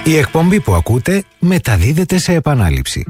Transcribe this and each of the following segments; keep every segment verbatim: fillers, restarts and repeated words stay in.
Η εκπομπή που ακούτε μεταδίδεται σε επανάληψη.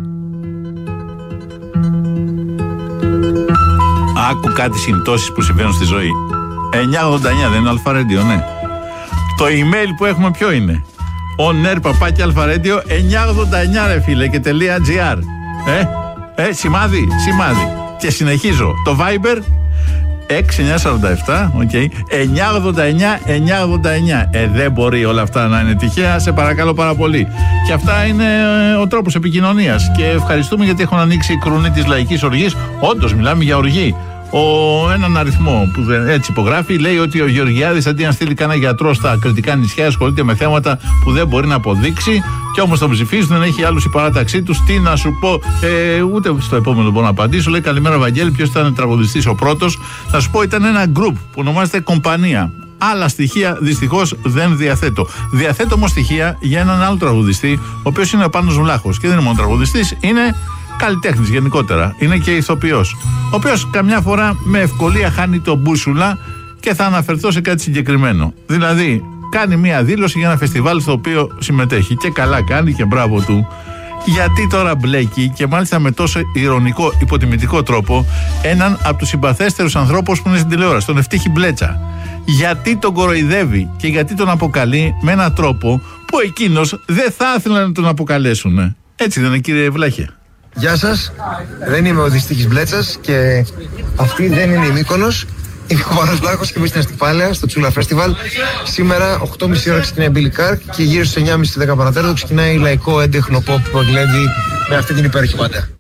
Άκου κάτι συμπτώσεις που συμβαίνουν στη ζωή. εννιακόσια ογδόντα εννιά δεν είναι Αλφα-Radio, ναι. Το email που έχουμε ποιο είναι? on air παπάκι αλφα-radio εννιακόσια ογδόντα εννιά ρε φίλε και .gr. Ε, ε, σημάδι, σημάδι. Και συνεχίζω. Το Viber έξι εννιά τέσσερα επτά, οκ, okay, εννιακόσια ογδόντα εννιά εννιακόσια ογδόντα εννιά. Ε, δεν μπορεί όλα αυτά να είναι τυχαία, σε παρακαλώ πάρα πολύ. Και αυτά είναι ο τρόπος επικοινωνίας. Και ευχαριστούμε γιατί έχουν ανοίξει η κρουνή της λαϊκής οργής. Όντως, μιλάμε για οργή. Ο, έναν αριθμό που δεν, έτσι υπογράφει, λέει ότι ο Γεωργιάδης αντί να στείλει κανένα γιατρό στα κρητικά νησιά, ασχολείται με θέματα που δεν μπορεί να αποδείξει. Και όμως τον ψηφίζουν, δεν έχει άλλους η παράταξή τους. Τι να σου πω, ε, ούτε στο επόμενο μπορώ να απαντήσω. Λέει καλημέρα, Βαγγέλη. Ποιος ήταν τραγουδιστής ο πρώτος? Θα σου πω, ήταν ένα group που ονομάζεται Κομπανία. Άλλα στοιχεία δυστυχώς δεν διαθέτω. Διαθέτω όμως στοιχεία για έναν άλλο τραγουδιστή, ο οποίος είναι ο Πάνος Βλάχος. Και δεν είναι μόνο τραγουδιστής, είναι καλλιτέχνης γενικότερα. Είναι και ηθοποιός. Ο οποίος καμιά φορά με ευκολία χάνει το μπούσουλα και θα αναφερθώ σε κάτι συγκεκριμένο. Δηλαδή, κάνει μία δήλωση για ένα φεστιβάλ στο οποίο συμμετέχει. Και καλά κάνει και μπράβο του. Γιατί τώρα μπλέκει και μάλιστα με τόσο ηρωνικό, υποτιμητικό τρόπο έναν από τους συμπαθέστερους ανθρώπους που είναι στην τηλεόραση, τον Ευτύχη Μπλέτσα. Γιατί τον κοροϊδεύει και γιατί τον αποκαλεί με έναν τρόπο που εκείνος δεν θα ήθελε να τον αποκαλέσουν. Έτσι δεν είναι, κύριε Βλάχε? Γεια σας, δεν είμαι ο Δυστύχης Μπλέτσας και αυτή δεν είναι η Μύκονος. Είμαι ο Πάνος Βλάχος και είμαι στην Αστυπάλαια, στο Τσούλα Φέστιβαλ. Σήμερα, οκτώ και μισή ώρα ξεκινάει Billy Carr και γύρω στις εννιά και μισή δέκα παρατέταρτο ξεκινάει λαϊκό έντεχνο pop που εγκλέβει με αυτή την υπέροχη πάντα.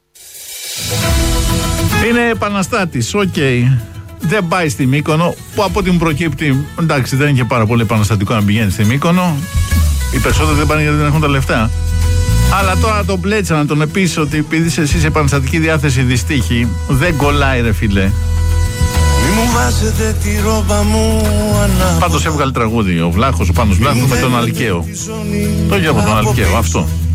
Είναι επαναστάτης, οκ. Okay. Δεν πάει στη Μύκονο, που από ό,τι μου προκύπτει, εντάξει, δεν είναι και πάρα πολύ επαναστατικό να πηγαίνει στη Μύκονο. Οι περισσότεροι δεν πάνε γιατί δεν έχουν τα λεφτά. Αλλά τώρα τον Μπλέτσα να τον πεις ότι επειδή εσύ σε επαναστατική διάθεση δυστύχη, δεν κολλάει ρε φίλε. Πάντως έβγαλε τραγούδι ο Βλάχος, ο Πάνος Βλάχος με τον Αλκαίο. Το ίδιο από τον Αλκαίο, αυτό.